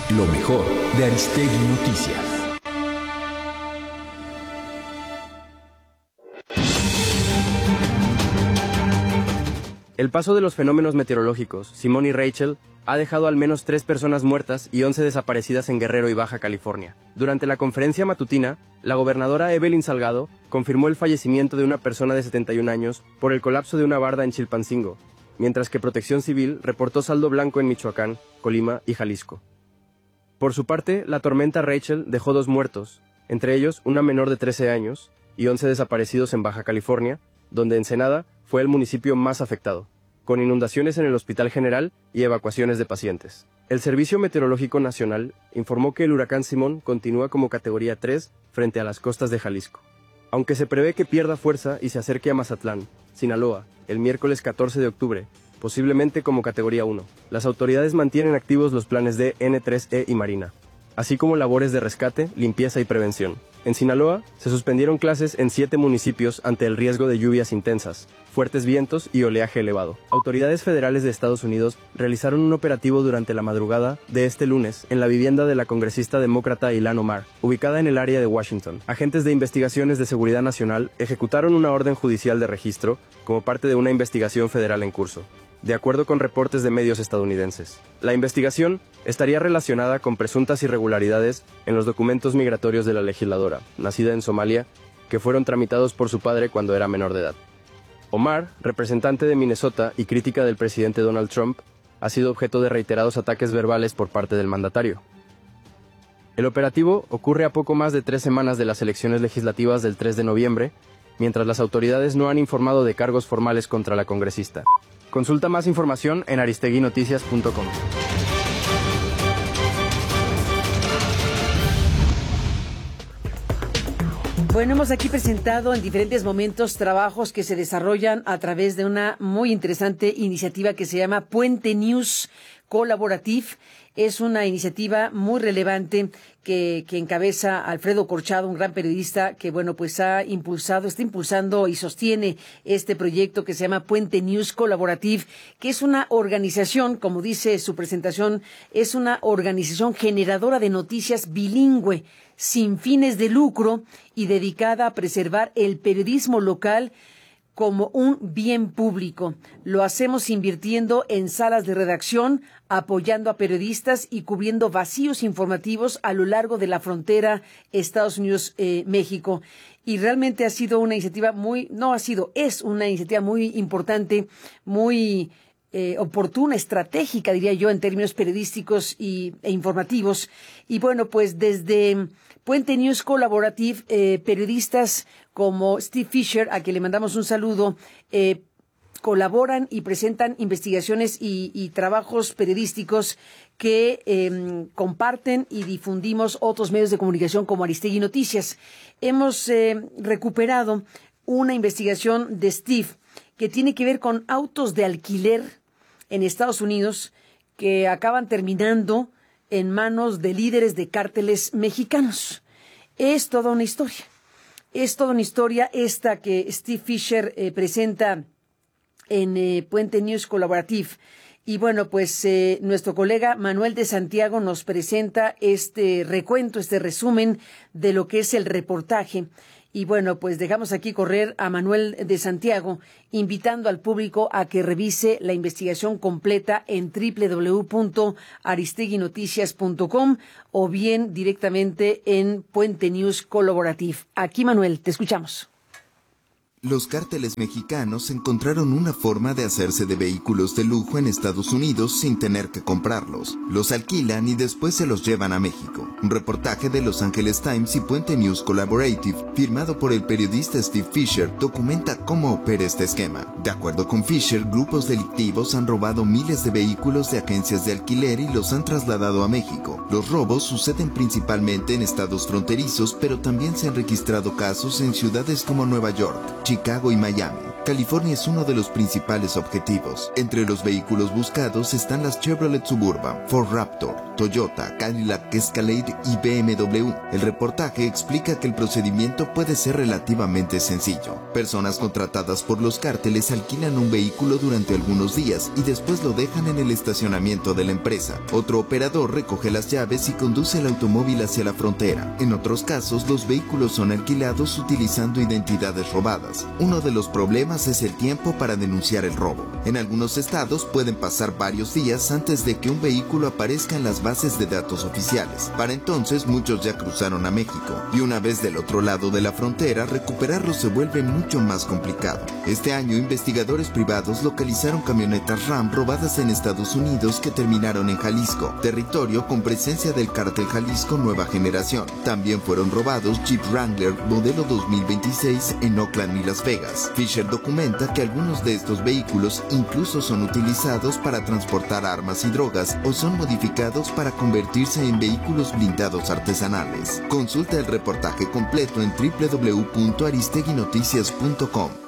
Lo mejor de Aristegui Noticias. El paso de los fenómenos meteorológicos, Simón y Rachel, ha dejado al menos 3 personas muertas y 11 desaparecidas en Guerrero y Baja California. Durante la conferencia matutina, la gobernadora Evelyn Salgado confirmó el fallecimiento de una persona de 71 años por el colapso de una barda en Chilpancingo, mientras que Protección Civil reportó saldo blanco en Michoacán, Colima y Jalisco. Por su parte, la tormenta Rachel dejó 2 muertos, entre ellos una menor de 13 años y 11 desaparecidos en Baja California, donde Ensenada fue el municipio más afectado, con inundaciones en el Hospital General y evacuaciones de pacientes. El Servicio Meteorológico Nacional informó que el huracán Simón continúa como categoría 3 frente a las costas de Jalisco. Aunque se prevé que pierda fuerza y se acerque a Mazatlán, Sinaloa, el miércoles 14 de octubre, posiblemente como categoría 1, las autoridades mantienen activos los planes de N3E y Marina, así como labores de rescate, limpieza y prevención. En Sinaloa, se suspendieron clases en 7 municipios ante el riesgo de lluvias intensas, fuertes vientos y oleaje elevado. Autoridades federales de Estados Unidos realizaron un operativo durante la madrugada de este lunes en la vivienda de la congresista demócrata Ilhan Omar, ubicada en el área de Washington. Agentes de investigaciones de seguridad nacional ejecutaron una orden judicial de registro como parte de una investigación federal en curso, de acuerdo con reportes de medios estadounidenses. La investigación estaría relacionada con presuntas irregularidades en los documentos migratorios de la legisladora, nacida en Somalia, que fueron tramitados por su padre cuando era menor de edad. Omar, representante de Minnesota y crítica del presidente Donald Trump, ha sido objeto de reiterados ataques verbales por parte del mandatario. El operativo ocurre a poco más de 3 semanas de las elecciones legislativas del 3 de noviembre, mientras las autoridades no han informado de cargos formales contra la congresista. Consulta más información en aristeguinoticias.com. Bueno, hemos aquí presentado en diferentes momentos trabajos que se desarrollan a través de una muy interesante iniciativa que se llama Puente News Collaborative. Es una iniciativa muy relevante que encabeza Alfredo Corchado, un gran periodista que, bueno, pues está impulsando y sostiene este proyecto que se llama Puente News Collaborative, que es una organización, como dice su presentación, es una organización generadora de noticias bilingüe, sin fines de lucro y dedicada a preservar el periodismo local como un bien público. Lo hacemos invirtiendo en salas de redacción, apoyando a periodistas y cubriendo vacíos informativos a lo largo de la frontera Estados Unidos-México. Y realmente ha sido una iniciativa es una iniciativa muy importante, muy oportuna, estratégica, diría yo, en términos periodísticos e informativos. Y bueno, pues desde Puente News Collaborative, periodistas como Steve Fisher, a quien le mandamos un saludo, colaboran y presentan investigaciones y trabajos periodísticos que comparten y difundimos otros medios de comunicación como Aristegui Noticias. Hemos recuperado una investigación de Steve que tiene que ver con autos de alquiler en Estados Unidos que acaban terminando en manos de líderes de cárteles mexicanos. Es toda una historia. Es toda una historia esta que Steve Fisher presenta en Puente News Collaborative. Y bueno, pues nuestro colega Manuel de Santiago nos presenta este recuento, este resumen de lo que es el reportaje. Y bueno, pues dejamos aquí correr a Manuel de Santiago, invitando al público a que revise la investigación completa en www.aristeguinoticias.com o bien directamente en Puente News Collaborative. Aquí, Manuel, te escuchamos. Los cárteles mexicanos encontraron una forma de hacerse de vehículos de lujo en Estados Unidos sin tener que comprarlos. Los alquilan y después se los llevan a México. Un reportaje de Los Angeles Times y Puente News Collaborative, firmado por el periodista Steve Fisher, documenta cómo opera este esquema. De acuerdo con Fisher, grupos delictivos han robado miles de vehículos de agencias de alquiler y los han trasladado a México. Los robos suceden principalmente en estados fronterizos, pero también se han registrado casos en ciudades como Nueva York, Chicago y Miami. California es uno de los principales objetivos. Entre los vehículos buscados están las Chevrolet Suburban, Ford Raptor, Toyota, Cadillac Escalade y BMW. El reportaje explica que el procedimiento puede ser relativamente sencillo. Personas contratadas por los cárteles alquilan un vehículo durante algunos días y después lo dejan en el estacionamiento de la empresa. Otro operador recoge las llaves y conduce el automóvil hacia la frontera. En otros casos, los vehículos son alquilados utilizando identidades robadas. Uno de los problemas es el tiempo para denunciar el robo. En algunos estados pueden pasar varios días antes de que un vehículo aparezca en las bases de datos oficiales. Para entonces, muchos ya cruzaron a México, y una vez del otro lado de la frontera, recuperarlo se vuelve mucho más complicado. Este año, investigadores privados localizaron camionetas RAM robadas en Estados Unidos que terminaron en Jalisco, territorio con presencia del cártel Jalisco Nueva Generación. También fueron robados Jeep Wrangler modelo 2026 en Oakland y Las Vegas. Fisher documenta que algunos de estos vehículos incluso son utilizados para transportar armas y drogas o son modificados para convertirse en vehículos blindados artesanales. Consulta el reportaje completo en www.aristeguinoticias.com.